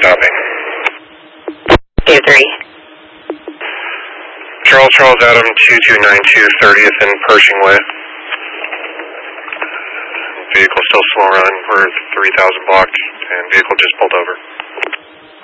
stopping. Dave 3. Charles Adam 2292 30th and Pershing Way. Vehicle still slow run. We're 3000 blocked and vehicle just pulled over.